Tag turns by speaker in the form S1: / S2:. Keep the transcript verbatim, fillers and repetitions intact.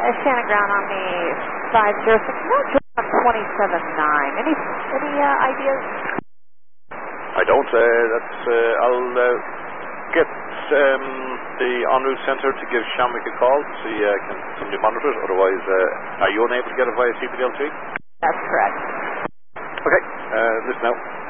S1: Uh, Shannon Ground on the five zero six, no, twenty-seven nine. Any, any uh, ideas?
S2: I don't. Uh, that's. Uh, I'll uh, get um, the en route centre to give Shamwick a call to see uh, can somebody monitor it. Otherwise, uh, are you unable to get it via C P D L three?
S1: That's correct.
S2: Okay. Uh, listen now.